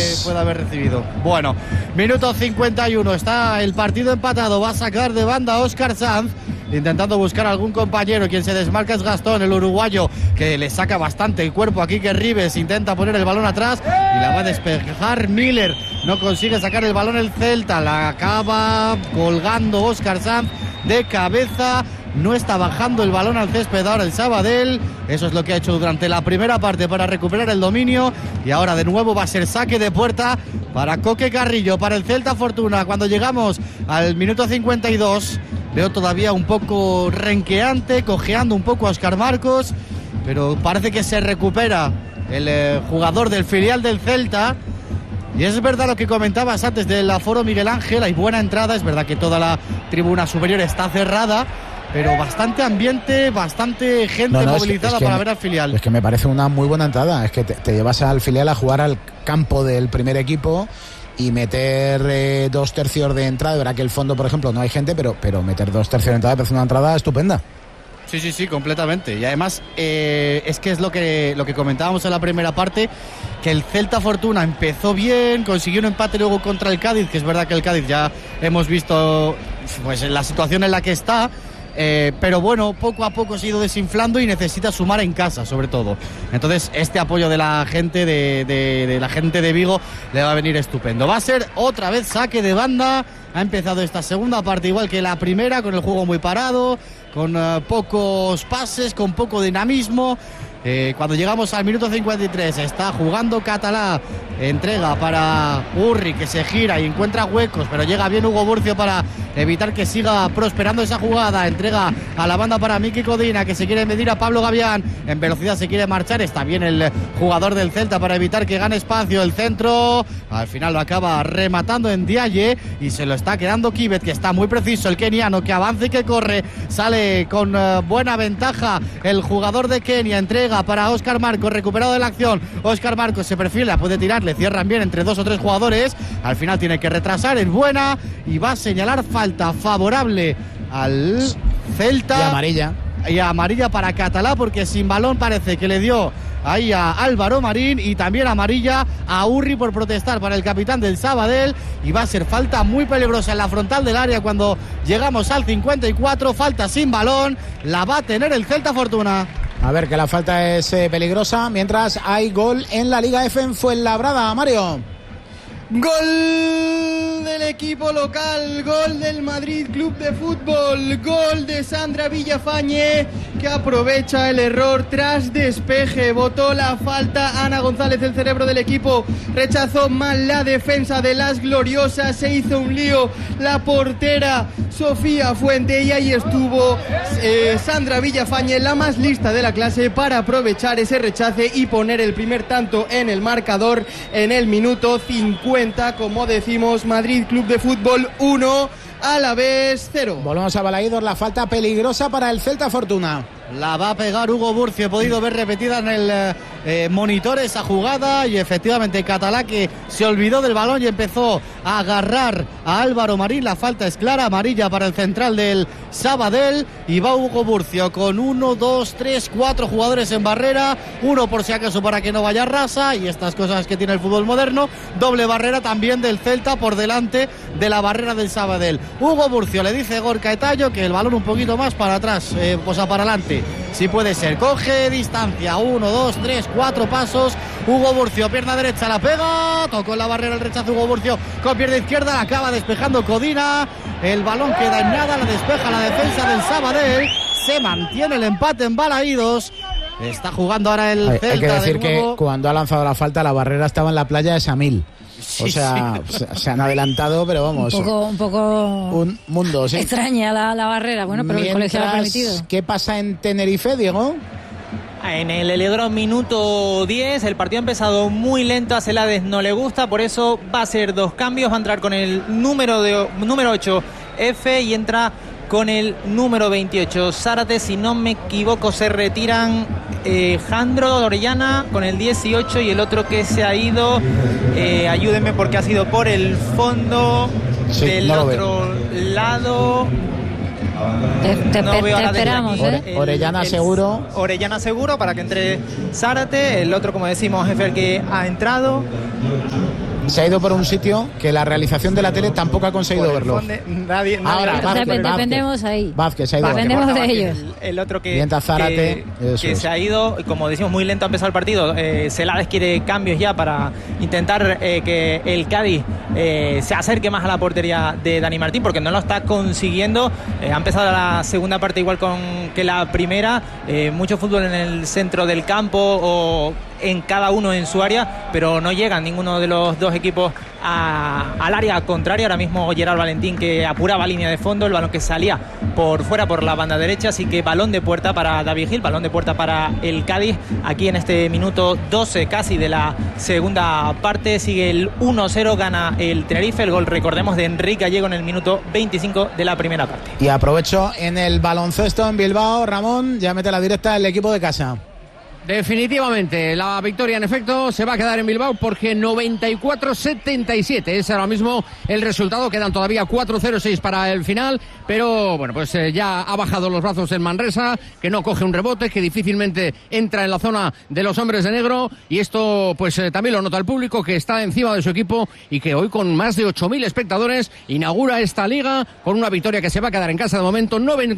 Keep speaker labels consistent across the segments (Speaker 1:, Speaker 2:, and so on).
Speaker 1: puede haber recibido. Bueno, minuto 51, está el partido empatado, va a sacar de banda Óscar Sanz, intentando buscar algún compañero. Quien se desmarca es Gastón, el uruguayo, que le saca bastante el cuerpo aquí, que Rives intenta poner el balón atrás y la va a despejar Miller. No consigue sacar el balón el Celta, la acaba colgando Óscar Sanz de cabeza. No está bajando el balón al césped ahora el Sabadell. Eso es lo que ha hecho durante la primera parte para recuperar el dominio. Y ahora de nuevo va a ser saque de puerta para Coque Carrillo, para el Celta Fortuna. Cuando llegamos al minuto 52, veo todavía un poco renqueante, cojeando un poco a Óscar Marcos, pero parece que se recupera el jugador del filial del Celta. Y es verdad lo que comentabas antes del aforo, Miguel Ángel, hay buena entrada, es verdad que toda la tribuna superior está cerrada, pero bastante ambiente, bastante gente movilizada para ver al filial.
Speaker 2: Es que me parece una muy buena entrada, es que te llevas al filial a jugar al campo del primer equipo y meter 2/3 de entrada. Verá que el fondo, por ejemplo, no hay gente, pero meter 2/3 de entrada parece una entrada estupenda.
Speaker 1: Sí, completamente. Y además es que es lo que comentábamos en la primera parte, que el Celta Fortuna empezó bien, consiguió un empate luego contra el Cádiz, que es verdad que el Cádiz ya hemos visto pues la situación en la que está, pero bueno, poco a poco se ha ido desinflando y necesita sumar en casa, sobre todo. Entonces este apoyo de la gente de la gente de Vigo le va a venir estupendo. Va a ser otra vez saque de banda. Ha empezado esta segunda parte igual que la primera, con el juego muy parado, con pocos pases, con poco dinamismo. Cuando llegamos al minuto 53 está jugando Catalá, entrega para Urri, que se gira y encuentra huecos, pero llega bien Hugo Burcio para evitar que siga prosperando esa jugada. Entrega a la banda para Miki Codina, que se quiere medir a Pablo Gavián, en velocidad se quiere marchar, está bien el jugador del Celta para evitar que gane espacio. El centro al final lo acaba rematando en Diaye y se lo está quedando Kibet, que está muy preciso, el keniano, que avanza y que corre, sale con buena ventaja el jugador de Kenia. Entrega para Óscar Marcos, recuperado de la acción. Óscar Marcos se perfila, puede tirar, le cierran bien entre 2 o 3 jugadores. Al final tiene que retrasar, es buena y va a señalar falta favorable al Celta. Y amarilla para Catalá, porque sin balón parece que le dio ahí a Álvaro Marín, y también amarilla a Urri por protestar para el capitán del Sabadell, y va a ser falta muy peligrosa en la frontal del área cuando llegamos al 54. Falta sin balón, la va a tener el Celta Fortuna.
Speaker 2: A ver, que la falta es peligrosa, mientras hay gol en la Liga F en Fuenlabrada, Mario.
Speaker 3: Gol del equipo local, gol del Madrid Club de Fútbol, gol de Sandra Villafañe, que aprovecha el error tras despeje, botó la falta Ana González, el cerebro del equipo, rechazó mal la defensa de las gloriosas, se hizo un lío la portera Sofía Fuente, y ahí estuvo Sandra Villafañe, la más lista de la clase, para aprovechar ese rechace y poner el primer tanto en el marcador en el minuto 50. Como decimos, Madrid Club de Fútbol 1, Alavés 0.
Speaker 2: Volvemos a Balaídos, la falta peligrosa para el Celta Fortuna.
Speaker 1: La va a pegar Hugo Burcio. He podido ver repetida en el monitor esa jugada, y efectivamente Catalá, que se olvidó del balón y empezó a agarrar a Álvaro Marín. La falta es clara, amarilla para el central del Sabadell, y va Hugo Burcio con 1, 2, 3, 4 jugadores en barrera, uno por si acaso para que no vaya rasa, y estas cosas que tiene el fútbol moderno. Doble barrera también del Celta por delante de la barrera del Sabadell. Hugo Burcio le dice Gorka Etayo que el balón un poquito más para atrás, para adelante, si puede ser. Coge distancia, 1, 2, 3, 4 pasos. Hugo Burcio, pierna derecha, la pega, tocó en la barrera, el rechazo Hugo Burcio con pierna izquierda, la acaba despejando Codina. El balón queda en nada, la despeja la defensa del Sabadell. Se mantiene el empate en Balaídos. Está jugando ahora el Celta.
Speaker 2: Hay que decir que cuando ha lanzado la falta, la barrera estaba en la playa de Samil.
Speaker 1: Sí,
Speaker 2: o sea,
Speaker 1: sí.
Speaker 2: Se han adelantado, pero vamos.
Speaker 4: Un poco
Speaker 2: un mundo, sí.
Speaker 4: Extraña la barrera, bueno, pero el colegio lo ha permitido.
Speaker 2: ¿Qué pasa en Tenerife, Diego?
Speaker 5: En el Elegrón, minuto 10, el partido ha empezado muy lento, a Celades no le gusta, por eso va a hacer 2 cambios, va a entrar con el número 8 F y entra con el número 28 Zárate, si no me equivoco se retiran Jandro Orellana con el 18 y el otro que se ha ido, ayúdenme porque ha sido por el fondo del otro lado.
Speaker 4: Te esperamos,
Speaker 2: Orellana seguro.
Speaker 5: Orellana seguro para que entre Zárate. El otro, como decimos, es el que ha entrado.
Speaker 2: se ha ido por un sitio que la realización de la tele tampoco ha conseguido verlo.
Speaker 3: Nadie
Speaker 2: Ahora,
Speaker 4: dependemos ahí.
Speaker 2: Vázquez se ha ido.
Speaker 4: Dependemos de ellos.
Speaker 5: El otro que
Speaker 2: se
Speaker 5: ha ido, como decimos, muy lento ha empezado el partido. Celades quiere cambios ya para intentar que el Cádiz se acerque más a la portería de Dani Martín, porque no lo está consiguiendo. Ha empezado la segunda parte igual que la primera. Mucho fútbol en el centro del campo o en cada uno en su área, pero no llegan ninguno de los dos equipos al área contraria. Ahora mismo Gerard Valentín, que apuraba línea de fondo, el balón que salía por fuera por la banda derecha, así que balón de puerta para David Gil, balón de puerta para el Cádiz. Aquí en este minuto 12 casi de la segunda parte sigue el 1-0, gana el Tenerife, el gol, recordemos, de Enrique Gallego en el minuto 25 de la primera parte.
Speaker 2: Y aprovecho en el baloncesto en Bilbao, Ramón, ya mete la directa el equipo de casa.
Speaker 6: Definitivamente, la victoria en efecto se va a quedar en Bilbao porque 94-77 es ahora mismo el resultado. Quedan todavía 4-0-6 para el final, pero bueno, pues ya ha bajado los brazos el Manresa, que no coge un rebote, que difícilmente entra en la zona de los hombres de negro, y esto pues también lo nota el público, que está encima de su equipo y que hoy con más de 8.000 espectadores inaugura esta liga con una victoria que se va a quedar en casa de momento,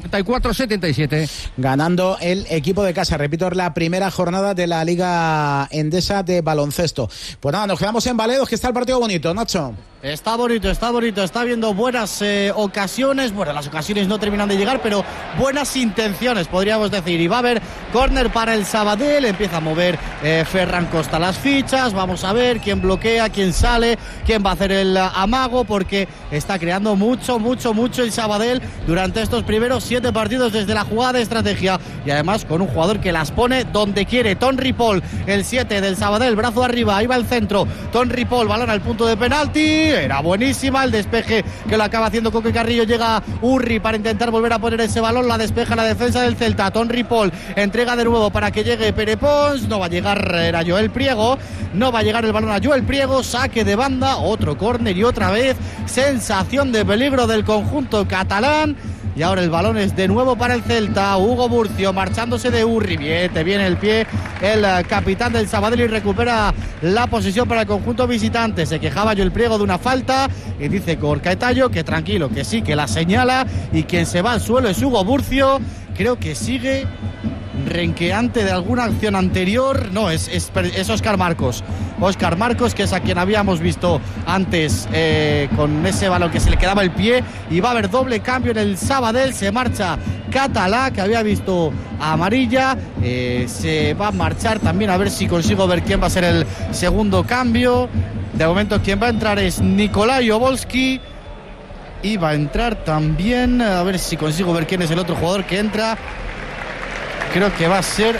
Speaker 6: 94-77.
Speaker 2: Ganando el equipo de casa, repito, es la primera jornada de la Liga Endesa de baloncesto. Pues nada, nos quedamos en Valedos, que está el partido bonito, Nacho.
Speaker 1: Está bonito, está viendo buenas ocasiones. Bueno, las ocasiones no terminan de llegar, pero buenas intenciones, podríamos decir. Y va a haber córner para el Sabadell, empieza a mover Ferran Costa las fichas. Vamos a ver quién bloquea, quién sale, quién va a hacer el amago, porque está creando mucho el Sabadell durante estos primeros 7 partidos desde la jugada de estrategia. Y además con un jugador que las pone donde quiere, Ton Ripoll, el 7 del Sabadell, brazo arriba, ahí va el centro. Ton Ripoll, balón al punto de penalti. Era buenísima el despeje que lo acaba haciendo Coque Carrillo. Llega Urri para intentar volver a poner ese balón, la despeja la defensa del Celta. Ton Ripoll entrega de nuevo para que llegue Pere Pons, no va a llegar, era Joel Priego, no va a llegar el balón a Joel Priego, saque de banda, otro córner y otra vez sensación de peligro del conjunto catalán. Y ahora el balón es de nuevo para el Celta. Hugo Burcio marchándose de Urri. Te viene el pie el capitán del Sabadell y recupera la posesión para el conjunto visitante. Se quejaba Joel Priego de una falta y dice Corcaetallo que tranquilo, que sí, que la señala, y quien se va al suelo es Hugo Burcio. Creo que sigue renqueante de alguna acción anterior. No, es Óscar Marcos. Óscar Marcos, que es a quien habíamos visto antes con ese balón que se le quedaba el pie. Y va a haber doble cambio en el Sabadell. Se marcha Catalá, que había visto amarilla. Se va a marchar también, a ver si consigo ver quién va a ser el segundo cambio. De momento quien va a entrar es Nikolai Obolski. Y va a entrar también, a ver si consigo ver quién es el otro jugador que entra. Creo que va a ser,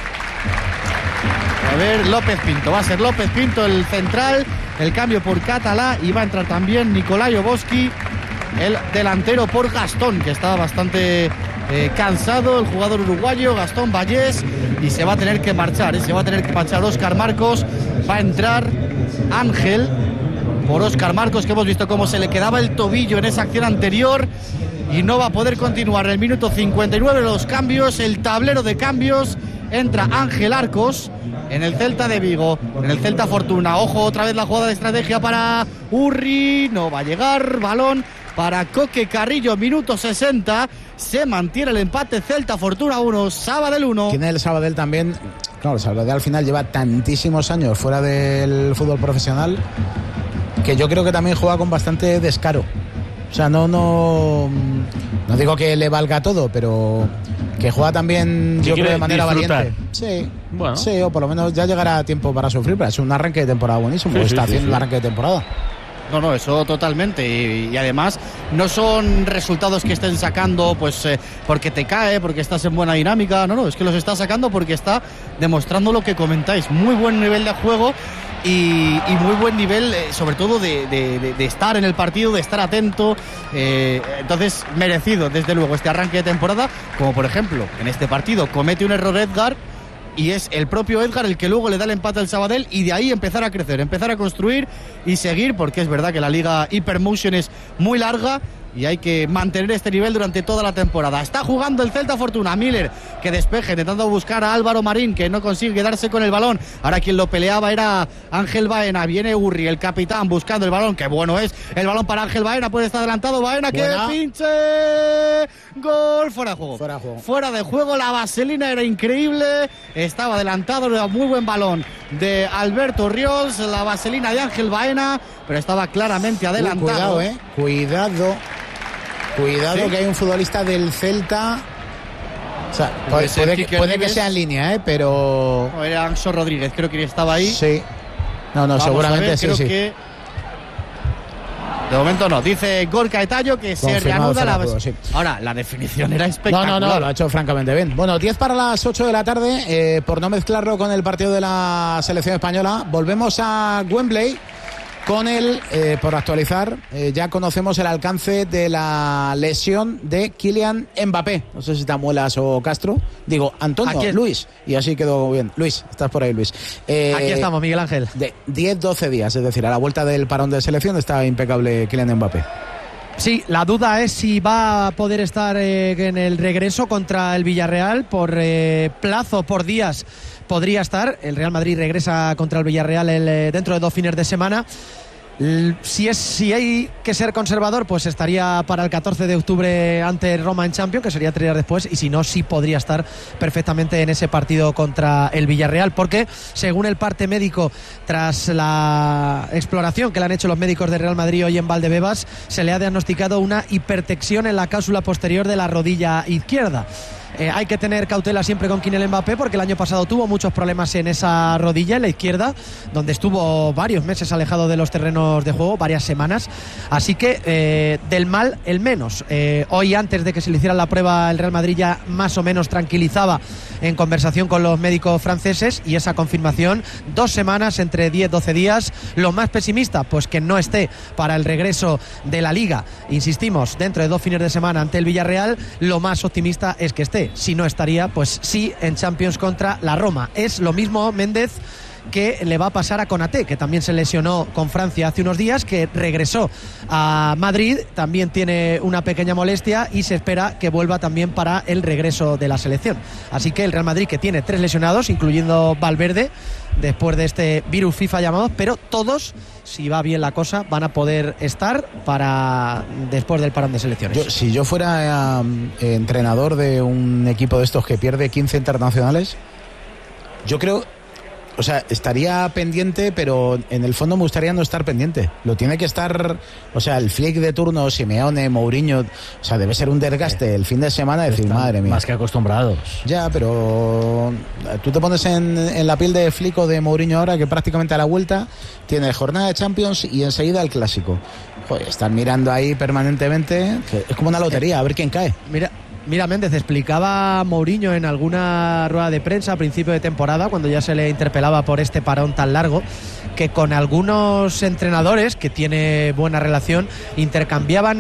Speaker 1: a ver, López Pinto. Va a ser López Pinto el central. El cambio por Catalá. Y va a entrar también Nikolai Obolski, el delantero, por Gastón, que estaba bastante cansado, el jugador uruguayo, Gastón Vallés. Y se va a tener que marchar, se va a tener que marchar Óscar Marcos. Va a entrar Ángel por Óscar Marcos, que hemos visto cómo se le quedaba el tobillo en esa acción anterior y no va a poder continuar. En el minuto 59 los cambios, el tablero de cambios. Entra Ángel Arcos en el Celta de Vigo, en el Celta Fortuna. Ojo, otra vez la jugada de estrategia para Urri, no va a llegar. Balón para Coque Carrillo, minuto 60. Se mantiene el empate, Celta Fortuna 1, Sabadell 1.
Speaker 2: Tiene el Sabadell también. Claro, el Sabadell al final lleva tantísimos años fuera del fútbol profesional que yo creo que también juega con bastante descaro. O sea, no digo que le valga todo, pero que juega también, yo creo, de manera valiente. Sí, bueno. Sí, o por lo menos ya llegará tiempo para sufrir, pero es un arranque de temporada buenísimo. Está haciendo el arranque de temporada.
Speaker 1: No, eso totalmente. Y además no son resultados que estén sacando pues porque te cae, porque estás en buena dinámica. No, es que los está sacando porque está demostrando lo que comentáis. Muy buen nivel de juego. Y muy buen nivel, sobre todo de estar en el partido, de estar atento. Entonces, merecido, desde luego, este arranque de temporada. Como por ejemplo, en este partido comete un error Edgar, y es el propio Edgar el que luego le da el empate al Sabadell, y de ahí empezar a crecer, empezar a construir y seguir, porque es verdad que la liga Hypermotion es muy larga, y hay que mantener este nivel durante toda la temporada. Está jugando el Celta Fortuna. Miller que despeje, intentando buscar a Álvaro Marín, que no consigue quedarse con el balón. Ahora quien lo peleaba era Ángel Baena. Viene Urri, el capitán, buscando el balón. Qué bueno es el balón para Ángel Baena. Puede estar adelantado Baena, que pinche. Gol. Fuera de juego. Fuera de juego. La vaselina era increíble. Estaba adelantado. Era muy buen balón de Alberto Ríos. La vaselina de Ángel Baena, pero estaba claramente adelantado.
Speaker 2: Cuidado, ¿sí? Que hay un futbolista del Celta. O sea, puede que sea en línea, pero...
Speaker 1: No, era Anxo Rodríguez, creo que estaba ahí.
Speaker 2: Sí. No, seguramente sí.
Speaker 1: Que... De momento no. Dice Gorka Etayo que se reanuda la...
Speaker 2: Sí.
Speaker 1: Ahora, la definición era espectacular.
Speaker 2: No, lo ha hecho francamente bien. Bueno, 10 para las 8 de la tarde. Por no mezclarlo con el partido de la selección española, volvemos a Wembley. Con él, por actualizar, ya conocemos el alcance de la lesión de Kylian Mbappé. No sé si te amuelas o Castro. Digo, Antonio, Luis. Y así quedó bien. Luis, estás por ahí, Luis.
Speaker 7: Aquí estamos, Miguel Ángel.
Speaker 2: De 10-12 días, es decir, a la vuelta del parón de selección está impecable Kylian Mbappé.
Speaker 7: Sí, la duda es si va a poder estar en el regreso contra el Villarreal por plazo, por días. Podría estar. El Real Madrid regresa contra el Villarreal dentro de 2 fines de semana. Si hay que ser conservador, pues estaría para el 14 de octubre ante Roma en Champions, que sería 3 días después, y si no, sí podría estar perfectamente en ese partido contra el Villarreal, porque según el parte médico, tras la exploración que le han hecho los médicos de Real Madrid hoy en Valdebebas, se le ha diagnosticado una hipertensión en la cápsula posterior de la rodilla izquierda. Hay que tener cautela siempre con Kylian Mbappé, porque el año pasado tuvo muchos problemas en esa rodilla, en la izquierda, donde estuvo varios meses alejado de los terrenos de juego, varias semanas. Así que del mal el menos. Hoy, antes de que se le hiciera la prueba, el Real Madrid ya más o menos tranquilizaba en conversación con los médicos franceses, y esa confirmación, 2 semanas, entre 10-12 días. Lo más pesimista, pues que no esté para el regreso de la Liga, insistimos, dentro de 2 fines de semana ante el Villarreal. Lo más optimista es que esté. Si no estaría, pues sí, en Champions contra la Roma. Es lo mismo, Méndez, que le va a pasar a Konaté, que también se lesionó con Francia hace unos días, que regresó a Madrid, también tiene una pequeña molestia y se espera que vuelva también para el regreso de la selección. Así que el Real Madrid, que tiene 3 lesionados, incluyendo Valverde, después de este virus FIFA llamado, pero todos, si va bien la cosa, van a poder estar para después del parón de selecciones.
Speaker 2: Si yo fuera entrenador de un equipo de estos que pierde 15 internacionales, yo creo... O sea, estaría pendiente, pero en el fondo me gustaría no estar pendiente. Lo tiene que estar, o sea, el Flick de turno, Simeone, Mourinho, o sea, debe ser un desgaste el fin de semana, decir, madre mía.
Speaker 8: Más que acostumbrados.
Speaker 2: Ya, pero tú te pones en la piel de Flick o de Mourinho ahora, que prácticamente a la vuelta tiene jornada de Champions y enseguida el Clásico. Joder, están mirando ahí permanentemente, que es como una lotería, a ver quién cae.
Speaker 7: Mira, Méndez, explicaba Mourinho en alguna rueda de prensa a principio de temporada, cuando ya se le interpelaba por este parón tan largo, que con algunos entrenadores que tiene buena relación intercambiaban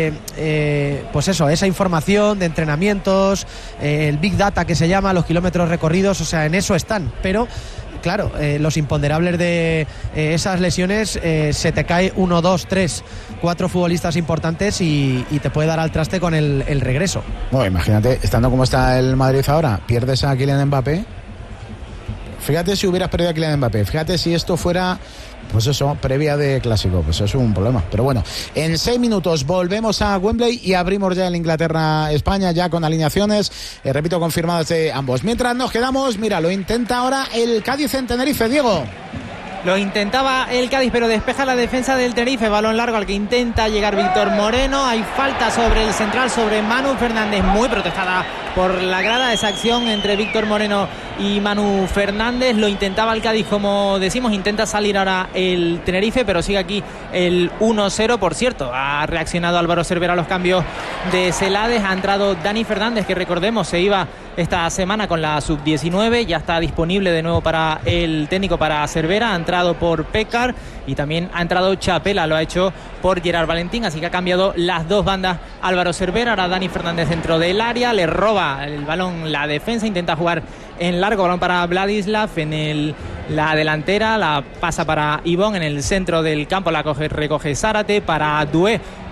Speaker 7: pues eso, esa información de entrenamientos, el Big Data que se llama, los kilómetros recorridos, o sea, en eso están, pero... Claro, los imponderables de esas lesiones, se te cae 1, 2, 3, 4 futbolistas importantes y te puede dar al traste con el regreso.
Speaker 2: Bueno, imagínate, estando como está el Madrid ahora, pierdes a Kylian Mbappé. Fíjate si hubieras perdido a Kylian Mbappé, fíjate si esto fuera, pues eso, previa de Clásico, pues eso es un problema. Pero bueno, en 6 minutos volvemos a Wembley y abrimos ya el Inglaterra-España, ya con alineaciones, repito, confirmadas de ambos. Mientras nos quedamos, mira, lo intenta ahora el Cádiz en Tenerife, Diego.
Speaker 5: Lo intentaba el Cádiz, pero despeja la defensa del Tenerife. Balón largo al que intenta llegar Víctor Moreno. Hay falta sobre el central, sobre Manu Fernández, muy protestada por la grada, esa acción entre Víctor Moreno y Manu Fernández. Lo intentaba el Cádiz, como decimos, intenta salir ahora el Tenerife, pero sigue aquí el 1-0. Por cierto, ha reaccionado Álvaro Cervera a los cambios de Celades. Ha entrado Dani Fernández, que recordemos se iba esta semana con la sub-19, ya está disponible de nuevo para el técnico, para Cervera. Ha entrado por Pécar y también ha entrado Chapela, lo ha hecho por Gerard Valentín, así que ha cambiado las dos bandas Álvaro Cervera. Ahora Dani Fernández dentro del área, le roba el balón la defensa, intenta jugar en largo, balón para Vladislav en la delantera, la pasa para Ivón en el centro del campo, la recoge Zárate para Doué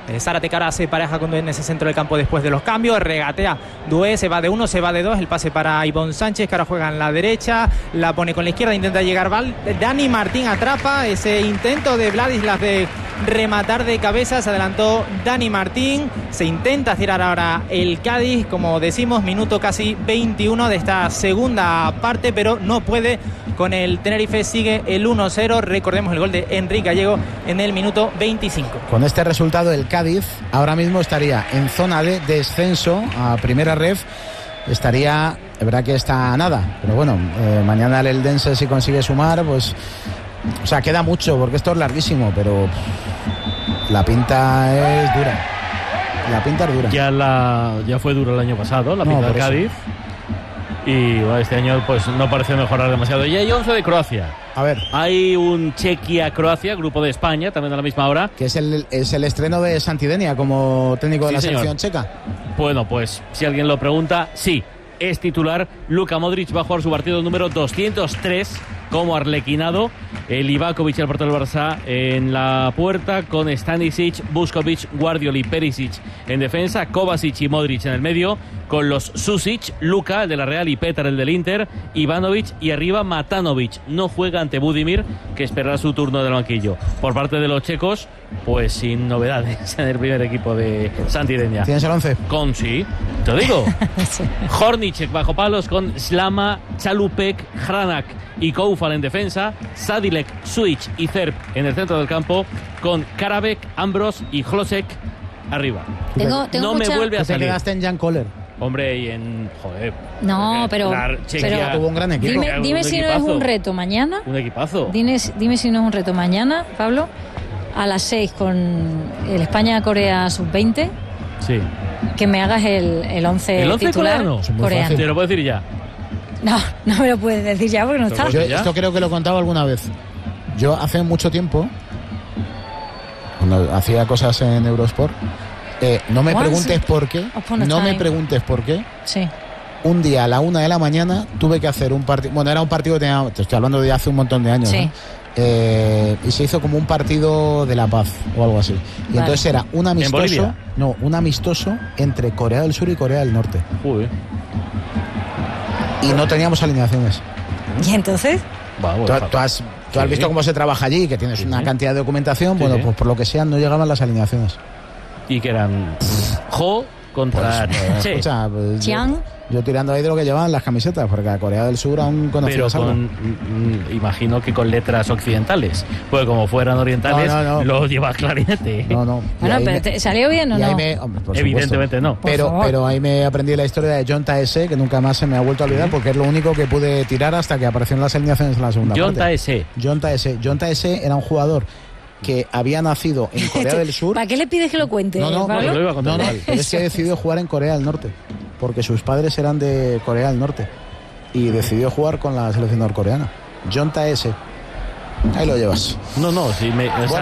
Speaker 5: Zárate que ahora se pareja con Dué en ese centro del campo después de los cambios. Regatea Dué, se va de 1, se va de 2. El pase para Ivonne Sánchez, que ahora juega en la derecha. La pone con la izquierda, intenta llegar Dani Martín, atrapa ese intento de Vladislas de rematar de cabeza. Se adelantó Dani Martín. Se intenta tirar ahora el Cádiz. Como decimos, minuto casi 21 de esta segunda parte, pero no puede con el Tenerife. Sigue el 1-0. Recordemos el gol de Enrique Gallego en el minuto 25.
Speaker 2: Con este resultado, el Cádiz ahora mismo estaría en zona de descenso a primera ref. Estaría, es verdad que está a nada, pero bueno, mañana el Eldense, si consigue sumar, pues, o sea, queda mucho porque esto es larguísimo, pero la pinta es dura. La pinta es dura.
Speaker 8: Ya fue duro el año pasado, la pinta del Cádiz. Y bueno, este año pues no parece mejorar demasiado. Y hay 11 de Croacia.
Speaker 2: A ver.
Speaker 8: Hay un Chequia-Croacia, grupo de España, también a la misma hora.
Speaker 2: Que es el estreno de Santidenia como técnico de la selección checa.
Speaker 8: Bueno, pues si alguien lo pregunta, sí, es titular. Luka Modric va a jugar su partido número 203 como arlequinado. El Livakovic, el portero del Barça, en la puerta, con Stanisic, Vuskovic, Guardiol y Perisic en defensa, Kovacic y Modric en el medio, con los Susic, Luka, el de la Real, y Petar, el del Inter, Ivanovic, y arriba Matanovic. No juega ante Budimir, que esperará su turno del banquillo. Por parte de los checos, pues sin novedades en el primer equipo de Santidenia.
Speaker 2: ¿Tienes el 11?
Speaker 8: Con sí, te lo digo. Hornicek bajo palos, con Slama, Chalupek, Hranak y Koufal en defensa, Sadilek, Suic y Cerp en el centro del campo, con Karabek, Ambros y Hlosek arriba.
Speaker 4: Tengo
Speaker 8: me vuelve a
Speaker 2: Te
Speaker 8: salir.
Speaker 2: quedaste en Jan Koller.
Speaker 8: Hombre, y en... Joder.
Speaker 4: No, pero
Speaker 8: Chequia
Speaker 2: tuvo un gran equipo.
Speaker 4: Dime si no es un reto mañana.
Speaker 8: Un equipazo.
Speaker 4: Dime si no es un reto mañana, Pablo, a las 6 con el España-Corea sub-20.
Speaker 8: Sí.
Speaker 4: Que me hagas el 11
Speaker 8: ¿El 11
Speaker 4: titular
Speaker 8: coreano? Te lo puedo decir ya.
Speaker 4: No me lo puedes decir ya porque no está.
Speaker 2: Yo esto creo que lo he contado alguna vez. Yo hace mucho tiempo, cuando hacía cosas en Eurosport, no me preguntes por qué. No me preguntes por qué.
Speaker 4: Sí.
Speaker 2: Un día a la 1 de la mañana tuve que hacer un partido. Bueno, era un partido que tenía, te estoy hablando de hace un montón de años.
Speaker 4: Sí.
Speaker 2: ¿no? Y se hizo como un partido de la paz o algo así. Y entonces era un amistoso. No, un amistoso entre Corea del Sur y Corea del Norte.
Speaker 8: Uy.
Speaker 2: Y no teníamos alineaciones.
Speaker 4: ¿Y entonces?
Speaker 2: Tú has visto cómo se trabaja allí, que tienes una cantidad de documentación. Bueno, pues por lo que sea no llegaban las alineaciones.
Speaker 8: Y que eran Jo contra Che.
Speaker 2: Escucha, pues yo tirando ahí de lo que llevaban las camisetas, porque a Corea del Sur aún conocías algo.
Speaker 8: Imagino que con letras occidentales, pues como fueran orientales, lo llevas clarinete.
Speaker 2: No.
Speaker 4: Bueno, pero ¿te salió bien o no?
Speaker 8: Evidentemente no.
Speaker 2: Pero ahí me aprendí la historia de John Taese, que nunca más se me ha vuelto a olvidar, porque es lo único que pude tirar hasta que aparecieron las alineaciones en la segunda parte. John Taese era un jugador que había nacido en Corea del Sur.
Speaker 4: ¿Para qué le pides que lo cuente?
Speaker 2: No, pero es que decidió jugar en Corea del Norte, porque sus padres eran de Corea del Norte y decidió jugar con la selección norcoreana. John Taese. Ahí lo llevas.
Speaker 8: Sí,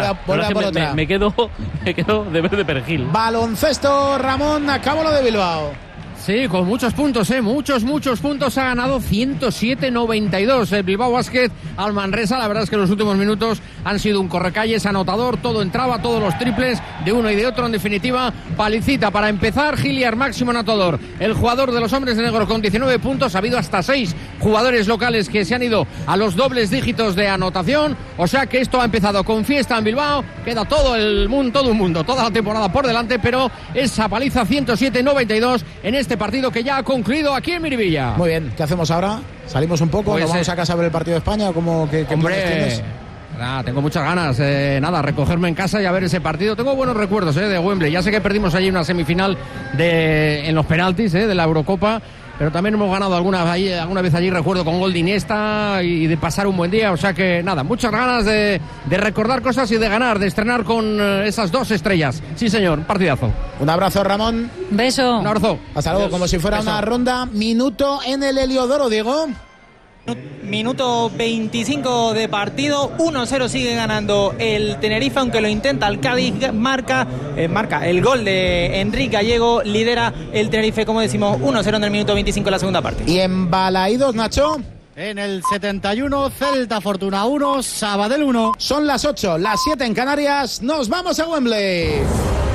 Speaker 8: me quedo de verde perejil.
Speaker 2: Baloncesto, Ramón, acabó lo de Bilbao.
Speaker 6: Sí, con muchos puntos, muchos puntos. Ha ganado 107-92 el Bilbao Basket al Manresa. La verdad es que los últimos minutos han sido un correcalles anotador. Todo entraba, todos los triples de uno y de otro. En definitiva, palicita para empezar. Giliar, máximo anotador, el jugador de los hombres de negro, con 19 puntos. Ha habido hasta 6 jugadores locales que se han ido a los dobles dígitos de anotación. O sea que esto ha empezado con fiesta en Bilbao. Queda todo un mundo, toda la temporada por delante. Pero esa paliza 107-92 en este partido que ya ha concluido aquí en Miribilla.
Speaker 2: Muy bien, ¿qué hacemos ahora? ¿Salimos un poco?
Speaker 6: Pues,
Speaker 2: ¿Nos vamos a casa a ver el partido de España? ¿Qué planes tienes?
Speaker 6: Tengo muchas ganas, recogerme en casa y a ver ese partido. Tengo buenos recuerdos de Wembley. Ya sé que perdimos allí una semifinal en los penaltis de la Eurocopa, pero también hemos ganado alguna vez allí, recuerdo, con gol de Iniesta, y de pasar un buen día. O sea que nada, muchas ganas de recordar cosas y de ganar, de estrenar con esas 2 estrellas. Sí, señor, un partidazo.
Speaker 2: Un abrazo, Ramón.
Speaker 4: Beso.
Speaker 6: Un abrazo.
Speaker 2: Hasta luego, como si fuera una ronda. Minuto en el Heliodoro, Diego.
Speaker 5: Minuto 25 de partido, 1-0 sigue ganando el Tenerife, aunque lo intenta el Cádiz. Marca el gol de Enrique Gallego, lidera el Tenerife, como decimos, 1-0 en el minuto 25 de la segunda parte.
Speaker 2: Y en Balaídos, Nacho.
Speaker 1: En el 71, Celta Fortuna 1, Sabadell 1.
Speaker 2: Son las 8, las 7 en Canarias. Nos vamos a Wembley.